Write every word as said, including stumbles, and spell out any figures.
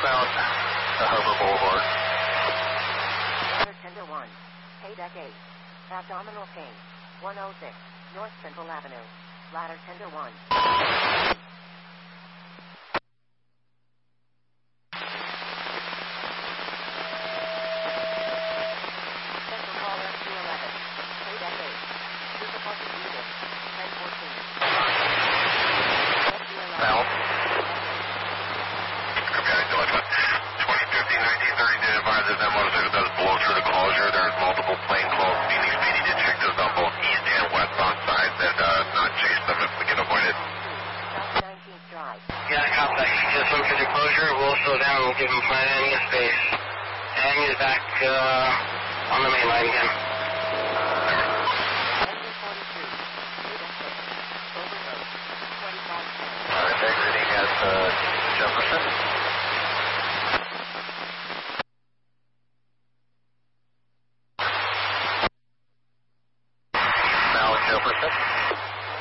out to Harbor Boulevard. Ladder ten to one. Pay deck eight. Abdominal pain. one oh six. North Central Avenue. Ladder ten to one. Central call F two eleven. Pay deck eight. Super Parking Unit. ten fourteen. F two eleven. Out. Okay, Delta. twenty fifty, nineteen thirty, did advise that that motorcycle does blow through the closure. There's multiple plainclothes Phoenix P D did check those on both east and westbound sides and uh, not chase them if we can avoid it. South nineteenth Drive. Yeah, contact. Just look for the closure. We'll slow down. We'll give him plenty of space. And he's back uh, on the main line again. Exit forty-three. Pay deck six. Overload. twenty-five ten. All right, exiting at uh, Jefferson. Now at Jefferson.